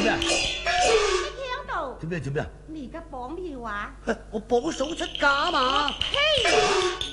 咩？ 你喺度做咩？ 你而家綁票啊？ 我綁手出價啊嘛！ 呸！